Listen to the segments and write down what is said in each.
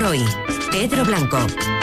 hoy. Pedro Blanco.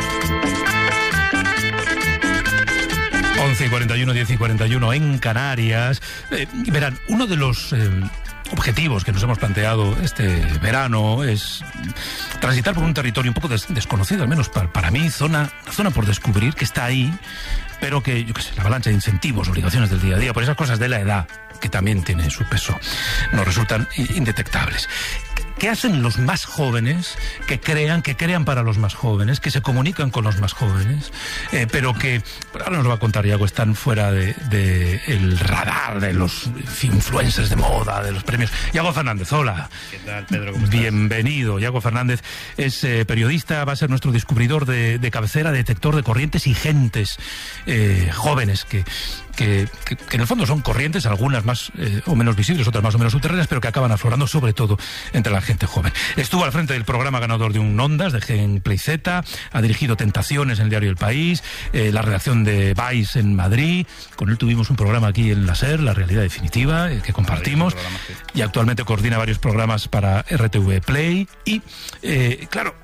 11:41, 10:41 en Canarias. Verán, uno de los objetivos que nos hemos planteado este verano es transitar por un territorio un poco desconocido, al menos para mí, zona por descubrir, que está ahí, pero que, yo qué sé, la avalancha de incentivos, obligaciones del día a día, por esas cosas de la edad, que también tiene su peso, nos resultan indetectables. ¿Qué hacen los más jóvenes que crean para los más jóvenes, que se comunican con los más jóvenes, pero que, ahora nos va a contar Iago, están fuera el radar de los influencers de moda, de los premios? Iago Fernández, hola. ¿Qué tal, Pedro? ¿Cómo estás? Bienvenido. Iago Fernández es periodista, va a ser nuestro descubridor de cabecera, detector de corrientes y gentes jóvenes que en el fondo son corrientes, algunas más o menos visibles, otras más o menos subterráneas, pero que acaban aflorando sobre todo entre la gente joven. Estuvo al frente del programa ganador de un Ondas, de Genplay Z, ha dirigido Tentaciones en el diario El País, la redacción de Vice en Madrid. Con él tuvimos un programa aquí en la SER, La Realidad Definitiva, que compartimos, y actualmente coordina varios programas para RTV Play. Y, claro...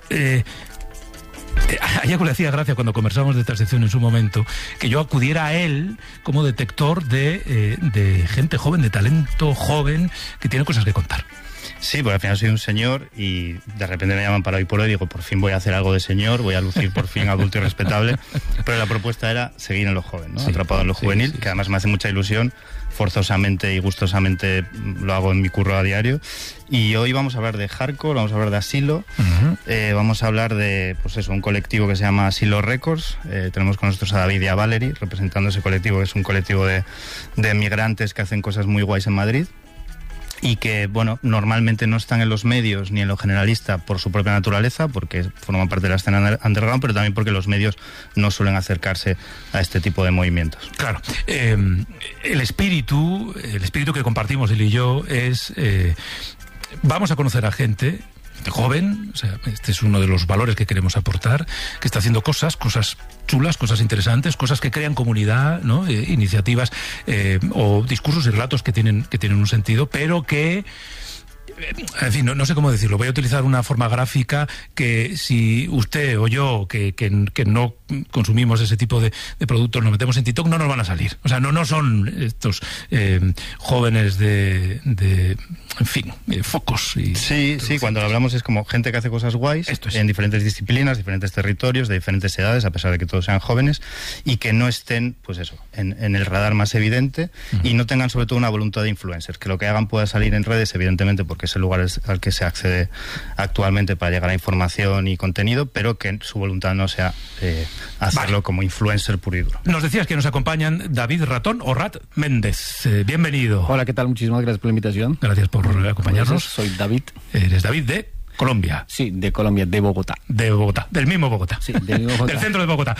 a Iago le hacía gracia cuando conversábamos de esta sección en su momento que yo acudiera a él como detector de gente joven, de talento joven que tiene cosas que contar. Sí, porque al final soy un señor y de repente me llaman para Hoy por Hoy y digo, por fin voy a hacer algo de señor, voy a lucir por fin adulto y respetable, pero la propuesta era seguir en lo joven, ¿no? Sí, atrapado en lo juvenil, que además me hace mucha ilusión, forzosamente y gustosamente lo hago en mi curro a diario. Y hoy vamos a hablar de hardcore, vamos a hablar de asilo, vamos a hablar de, pues eso, un colectivo que se llama Asilo Records. Tenemos con nosotros a David y a Valerie representando ese colectivo, que es un colectivo de migrantes que hacen cosas muy guays en Madrid y que, bueno, normalmente no están en los medios ni en lo generalista por su propia naturaleza, porque forman parte de la escena underground, pero también porque los medios no suelen acercarse a este tipo de movimientos. Claro, el espíritu que compartimos él y yo es... vamos a conocer a gente joven, o sea, este es uno de los valores que queremos aportar, que está haciendo cosas chulas, cosas interesantes, cosas que crean comunidad, ¿no? Iniciativas o discursos y relatos que tienen un sentido, pero que... En fin, no sé cómo decirlo. Voy a utilizar una forma gráfica que si usted o yo, que no consumimos ese tipo de productos, nos metemos en TikTok, no nos van a salir. O sea, no son estos jóvenes de en fin, focos. Sí, cuando lo hablamos es como gente que hace cosas guays en diferentes disciplinas, diferentes territorios, de diferentes edades, a pesar de que todos sean jóvenes, y que no estén, pues eso, en el radar más evidente, y no tengan sobre todo una voluntad de influencers, que lo que hagan pueda salir en redes, evidentemente, porque es el lugar al que se accede actualmente para llegar a información y contenido, pero que su voluntad no sea hacerlo como influencer puro y duro. Nos decías que nos acompañan David Ratón o Rat Méndez. Bienvenido. Hola, ¿qué tal? Muchísimas gracias por la invitación. Gracias por acompañarnos. Soy David. Eres David de Colombia. Sí, de Colombia, de Bogotá. De Bogotá, del mismo Bogotá. Sí, del mismo Bogotá. Del centro de Bogotá.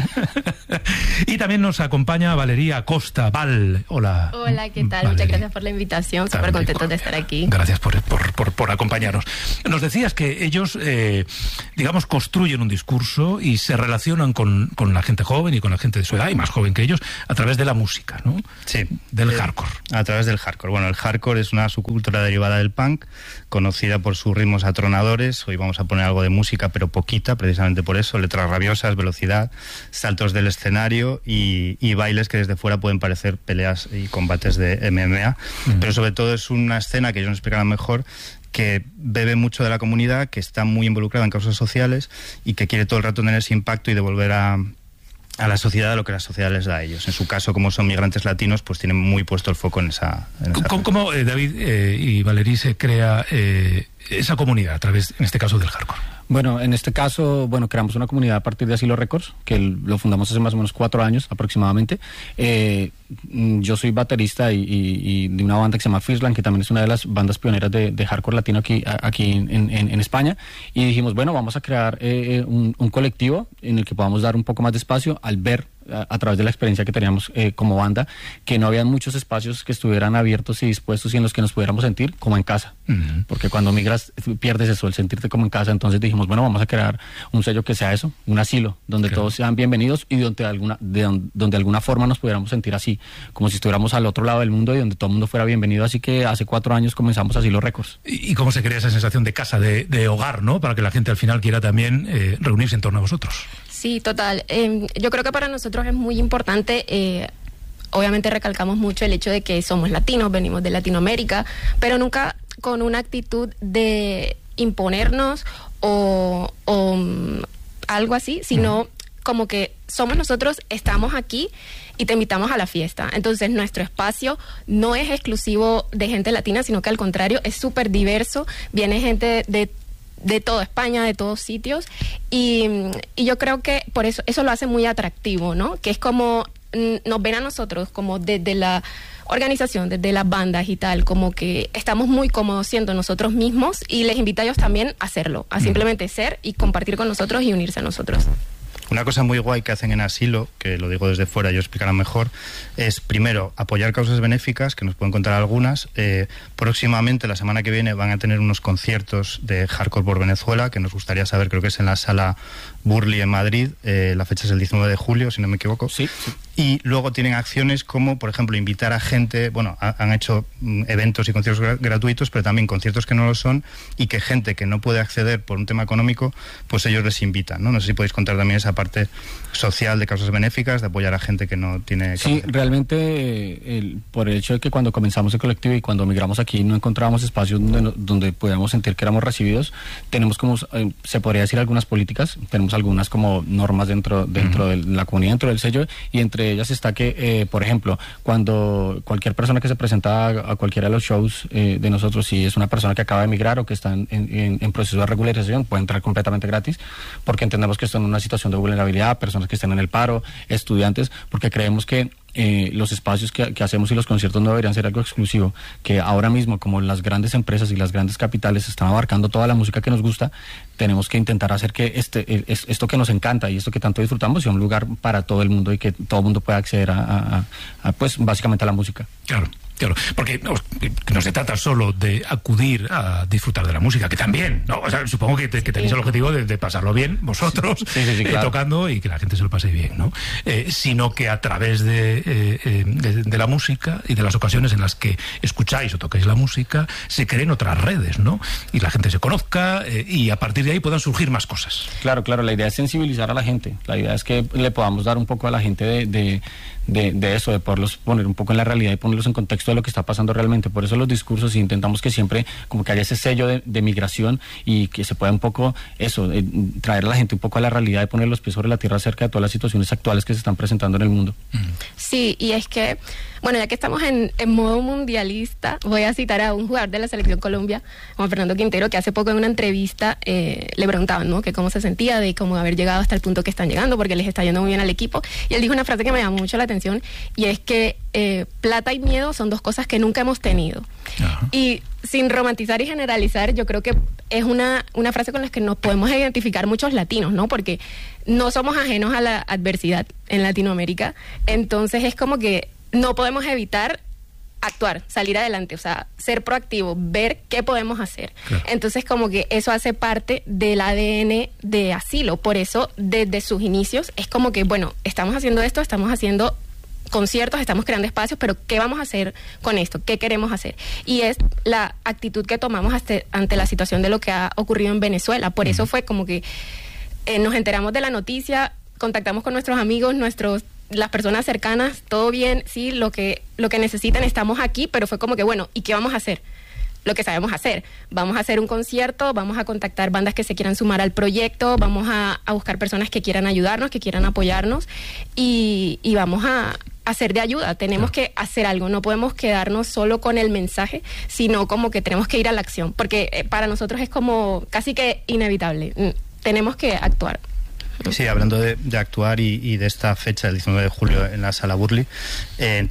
Y también nos acompaña Valeria Acosta. Val, hola. Hola, ¿qué tal? Valeria. Muchas gracias por la invitación. Súper contentos de estar aquí. Gracias por acompañarnos. Nos decías que ellos, digamos, construyen un discurso y se relacionan con la gente joven y con la gente de su edad y más joven que ellos a través de la música, ¿no? Sí. Del hardcore. A través del hardcore. Bueno, el hardcore es una subcultura derivada del punk, conocida por sus ritmos atronadores. Hoy vamos a poner algo de música, pero poquita, precisamente por eso. Letras rabiosas, velocidad, saltos del escenario y bailes que desde fuera pueden parecer peleas y combates de MMA. Pero sobre todo es una escena que ellos nos explicarán mejor, que bebe mucho de la comunidad, que está muy involucrada en causas sociales y que quiere todo el rato tener ese impacto y devolver a la sociedad lo que la sociedad les da a ellos. En su caso, como son migrantes latinos, pues tienen muy puesto el foco en esa ¿Cómo David y Valerie se crea esa comunidad a través, en este caso, del hardcore? Bueno, en este caso, creamos una comunidad a partir de Asilo Records, que lo fundamos hace más o menos 4 años aproximadamente. Yo soy baterista y de una banda que se llama Fishland, que también es una de las bandas pioneras de hardcore latino aquí en España. Y dijimos, bueno, vamos a crear un colectivo en el que podamos dar un poco más de espacio al ver a través de la experiencia que teníamos como banda, que no había muchos espacios que estuvieran abiertos y dispuestos y en los que nos pudiéramos sentir como en casa. Porque cuando migras pierdes eso, el sentirte como en casa. Entonces dijimos, bueno, vamos a crear un sello que sea eso, un asilo, donde todos sean bienvenidos y donde de alguna forma nos pudiéramos sentir así, como si estuviéramos al otro lado del mundo y donde todo el mundo fuera bienvenido. Así que hace 4 años comenzamos Asilo Records. ¿Y cómo se crea esa sensación de casa, de hogar, ¿no? Para que la gente al final quiera también reunirse en torno a vosotros. Sí, total. Yo creo que para nosotros es muy importante, obviamente recalcamos mucho el hecho de que somos latinos, venimos de Latinoamérica, pero nunca con una actitud de imponernos o algo así, sino como que somos nosotros, estamos aquí y te invitamos a la fiesta. Entonces nuestro espacio no es exclusivo de gente latina, sino que al contrario es súper diverso, viene gente de toda España, de todos sitios, y yo creo que por eso lo hace muy atractivo, ¿no? Que es como nos ven a nosotros como desde la organización, desde las bandas y tal, como que estamos muy cómodos siendo nosotros mismos, y les invito a ellos también a hacerlo, a simplemente ser y compartir con nosotros y unirse a nosotros. Una cosa muy guay que hacen en Asilo, que lo digo desde fuera, ellos explicarán mejor, es primero apoyar causas benéficas, que nos pueden contar algunas. Próximamente, la semana que viene, van a tener unos conciertos de Hardcore por Venezuela, que nos gustaría saber, creo que es en la Sala Burley en Madrid. La fecha es el 19 de julio, si no me equivoco. Sí. Y luego tienen acciones como, por ejemplo, invitar a gente, bueno, han hecho eventos y conciertos gratuitos, pero también conciertos que no lo son, y que gente que no puede acceder por un tema económico, pues ellos les invitan, ¿no? No sé si podéis contar también esa parte social de causas benéficas, de apoyar a gente que no tiene... Sí, realmente por el hecho de que cuando comenzamos el colectivo y cuando migramos aquí no encontrábamos espacios donde pudiéramos sentir que éramos recibidos, tenemos como, se podría decir, algunas políticas, tenemos algunas como normas dentro de la comunidad, dentro del sello, y entre ellas está que, por ejemplo, cuando cualquier persona que se presenta a cualquiera de los shows de nosotros, si es una persona que acaba de emigrar o que está en proceso de regularización, puede entrar completamente gratis, porque entendemos que están en una situación de vulnerabilidad, personas que estén en el paro, estudiantes, porque creemos que los espacios que hacemos y los conciertos no deberían ser algo exclusivo, que ahora mismo, como las grandes empresas y las grandes capitales están abarcando toda la música que nos gusta, tenemos que intentar hacer que esto que nos encanta y esto que tanto disfrutamos sea un lugar para todo el mundo y que todo el mundo pueda acceder a pues básicamente a la música. Claro, porque no se trata solo de acudir a disfrutar de la música, que también, ¿no? O sea, supongo que tenéis el objetivo de pasarlo bien vosotros, sí, claro, tocando y que la gente se lo pase bien, ¿no? Sino que a través de la música y de las ocasiones en las que escucháis o tocáis la música, se creen otras redes, ¿no? Y la gente se conozca y a partir de ahí puedan surgir más cosas. Claro, la idea es sensibilizar a la gente, la idea es que le podamos dar un poco a la gente de eso, de poderlos poner un poco en la realidad y ponerlos en contexto de lo que está pasando realmente. Por eso los discursos, intentamos que siempre como que haya ese sello de migración y que se pueda un poco traer a la gente un poco a la realidad y poner los pies sobre la tierra acerca de todas las situaciones actuales que se están presentando en el mundo. Sí, y es que, bueno, ya que estamos en modo mundialista, voy a citar a un jugador de la Selección Colombia, Juan Fernando Quintero, que hace poco en una entrevista le preguntaban, ¿no?, que cómo se sentía de cómo haber llegado hasta el punto que están llegando, porque les está yendo muy bien al equipo, y él dijo una frase que me llamó mucho la atención, y es que plata y miedo son dos cosas que nunca hemos tenido. Ajá. Y sin romantizar y generalizar, yo creo que es una frase con la que nos podemos identificar muchos latinos, ¿no? Porque no somos ajenos a la adversidad en Latinoamérica, entonces es como que no podemos evitar actuar, salir adelante, o sea, ser proactivo, ver qué podemos hacer. Claro. Entonces, como que eso hace parte del ADN de Asilo. Por eso, desde sus inicios, es como que, bueno, estamos haciendo esto, estamos haciendo conciertos, estamos creando espacios, pero ¿qué vamos a hacer con esto? ¿Qué queremos hacer? Y es la actitud que tomamos ante la situación de lo que ha ocurrido en Venezuela. Por eso fue como que nos enteramos de la noticia, contactamos con nuestros amigos, las personas cercanas, todo bien, sí, lo que necesitan, estamos aquí, pero fue como que, bueno, ¿y qué vamos a hacer? Lo que sabemos hacer. Vamos a hacer un concierto, vamos a contactar bandas que se quieran sumar al proyecto, vamos a buscar personas que quieran ayudarnos, que quieran apoyarnos y vamos a hacer de ayuda. Tenemos que hacer algo, no podemos quedarnos solo con el mensaje, sino como que tenemos que ir a la acción, porque para nosotros es como casi que inevitable. Tenemos que actuar. Sí, hablando de actuar y de esta fecha, el 19 de julio en la Sala Burley,